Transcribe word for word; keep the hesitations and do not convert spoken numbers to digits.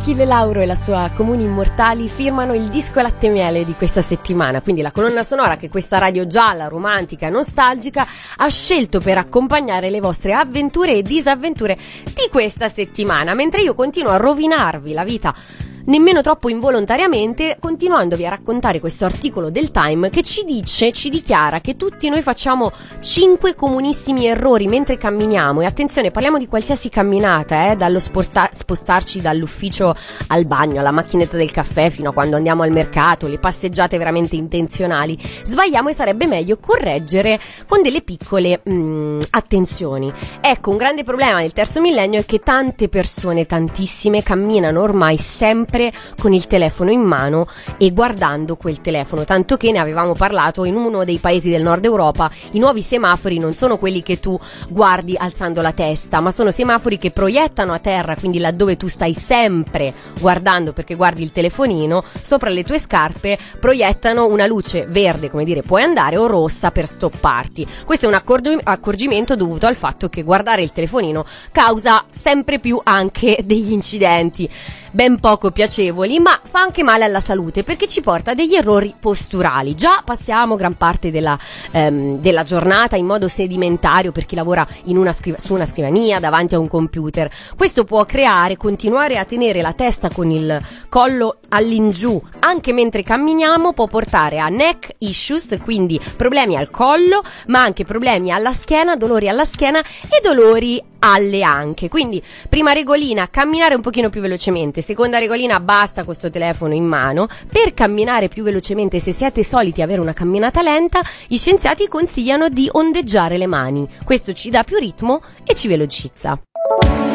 Achille Lauro e la sua Comuni Immortali firmano il disco latte e miele di questa settimana, quindi la colonna sonora che questa radio gialla, romantica e nostalgica ha scelto per accompagnare le vostre avventure e disavventure di questa settimana, mentre io continuo a rovinarvi la vita nemmeno troppo involontariamente, continuandovi a raccontare questo articolo del Time che ci dice, ci dichiara che tutti noi facciamo cinque comunissimi errori mentre camminiamo. E attenzione, parliamo di qualsiasi camminata, eh, dallo sporta- spostarci dall'ufficio al bagno, alla macchinetta del caffè, fino a quando andiamo al mercato, le passeggiate veramente intenzionali. Sbagliamo e sarebbe meglio correggere con delle piccole mh, attenzioni. Ecco, un grande problema del terzo millennio è che tante persone, tantissime, camminano ormai sempre con il telefono in mano e guardando quel telefono, tanto che ne avevamo parlato in uno dei paesi del nord Europa. I nuovi semafori non sono quelli che tu guardi alzando la testa, ma sono semafori che proiettano a terra, quindi laddove tu stai sempre guardando perché guardi il telefonino, sopra le tue scarpe proiettano una luce verde, come dire puoi andare, o rossa per stopparti. Questo è un accorgi- accorgimento dovuto al fatto che guardare il telefonino causa sempre più anche degli incidenti ben poco piacevoli, ma fa anche male alla salute perché ci porta a degli errori posturali. Già passiamo gran parte della, ehm, della giornata in modo sedimentario per chi lavora in una scriva- su una scrivania davanti a un computer. Questo può creare, continuare a tenere la testa con il collo all'ingiù anche mentre camminiamo, può portare a neck issues, quindi problemi al collo, ma anche problemi alla schiena, dolori alla schiena e dolori alle anche. Quindi prima regolina, camminare un pochino più velocemente. Seconda regolina, basta questo telefono in mano. Per camminare più velocemente, se siete soliti avere una camminata lenta, gli scienziati consigliano di ondeggiare le mani. Questo ci dà più ritmo e ci velocizza.